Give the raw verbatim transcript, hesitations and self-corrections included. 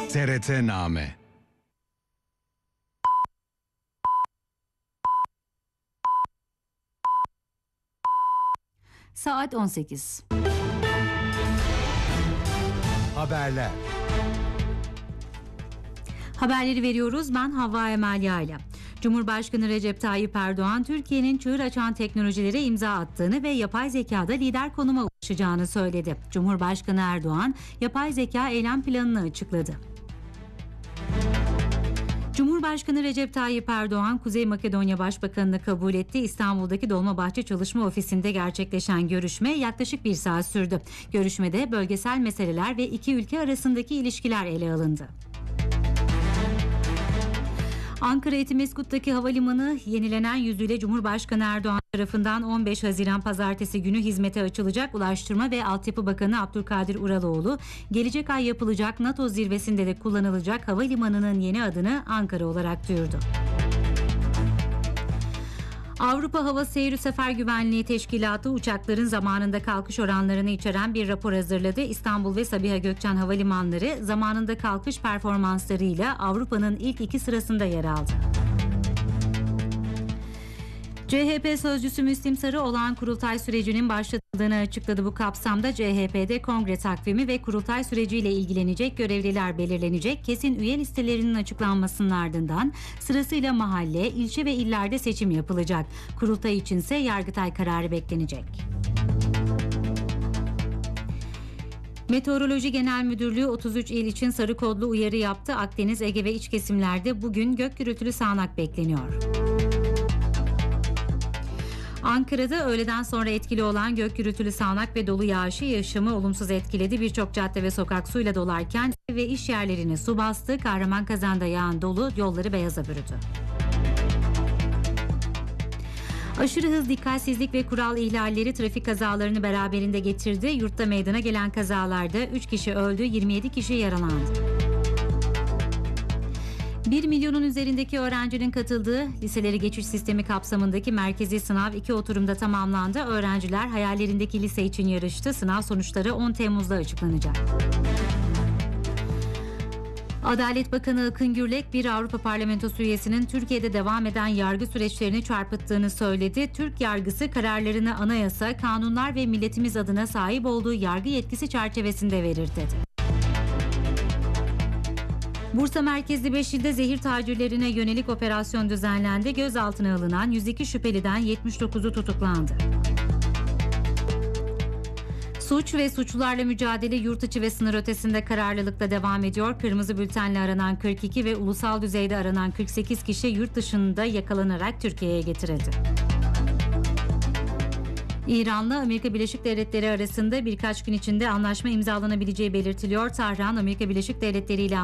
T R T-Name. Saat on sekiz. Haberler. Haberleri veriyoruz. Ben Havva Emel Yayla. Cumhurbaşkanı Recep Tayyip Erdoğan, Türkiye'nin çığır açan teknolojilere imza attığını ve yapay zekada lider konuma ulaşacağını söyledi. Cumhurbaşkanı Erdoğan, yapay zeka eylem planını açıkladı. Cumhurbaşkanı Recep Tayyip Erdoğan, Kuzey Makedonya Başbakanı'nı kabul etti. İstanbul'daki Dolmabahçe Çalışma Ofisi'nde gerçekleşen görüşme yaklaşık bir saat sürdü. Görüşmede bölgesel meseleler ve iki ülke arasındaki ilişkiler ele alındı. Ankara Etimesgut'taki havalimanı yenilenen yüzüyle Cumhurbaşkanı Erdoğan tarafından on beş Haziran Pazartesi günü hizmete açılacak. Ulaştırma ve Altyapı Bakanı Abdülkadir Uraloğlu, gelecek ay yapılacak NATO zirvesinde de kullanılacak havalimanının yeni adını Ankara olarak duyurdu. Avrupa Hava Seyri Sefer Güvenliği Teşkilatı uçakların zamanında kalkış oranlarını içeren bir rapor hazırladı. İstanbul ve Sabiha Gökçen havalimanları zamanında kalkış performanslarıyla Avrupa'nın ilk iki sırasında yer aldı. C H P sözcüsü Müslim Sarı olağan kurultay sürecinin başlatıldığını açıkladı. Bu kapsamda C H P'de kongre takvimi ve kurultay süreciyle ilgilenecek görevliler belirlenecek. Kesin üye listelerinin açıklanmasının ardından sırasıyla mahalle, ilçe ve illerde seçim yapılacak. Kurultay içinse Yargıtay kararı beklenecek. Meteoroloji Genel Müdürlüğü otuz üç il için sarı kodlu uyarı yaptı. Akdeniz, Ege ve iç kesimlerde bugün gök gürültülü sağanak bekleniyor. Ankara'da öğleden sonra etkili olan gök gürültülü sağanak ve dolu yağışı yaşamı olumsuz etkiledi. Birçok cadde ve sokak suyla dolarken ev ve iş yerlerini su bastı. Kahramanmaraş'ta yağan dolu yolları beyaza bürüdü. Aşırı hız, dikkatsizlik ve kural ihlalleri trafik kazalarını beraberinde getirdi. Yurtta meydana gelen kazalarda üç kişi öldü, yirmi yedi kişi yaralandı. bir milyonun üzerindeki öğrencinin katıldığı liseleri geçiş sistemi kapsamındaki merkezi sınav iki oturumda tamamlandı. Öğrenciler hayallerindeki lise için yarıştı. Sınav sonuçları on Temmuz'da açıklanacak. Adalet Bakanı Akın Gürlek, bir Avrupa Parlamentosu üyesinin Türkiye'de devam eden yargı süreçlerini çarpıttığını söyledi. Türk yargısı kararlarını anayasa, kanunlar ve milletimiz adına sahip olduğu yargı yetkisi çerçevesinde verir dedi. Bursa merkezli beş ilde zehir tacirlerine yönelik operasyon düzenlendi. Gözaltına alınan yüz iki şüpheliden yetmiş dokuzu tutuklandı. Suç ve suçlularla mücadele yurt içi ve sınır ötesinde kararlılıkla devam ediyor. Kırmızı bültenle aranan kırk iki ve ulusal düzeyde aranan kırk sekiz kişi yurt dışında yakalanarak Türkiye'ye getirildi. İran'la Amerika Birleşik Devletleri arasında birkaç gün içinde anlaşma imzalanabileceği belirtiliyor. Tahran, Amerika Birleşik Devletleri ile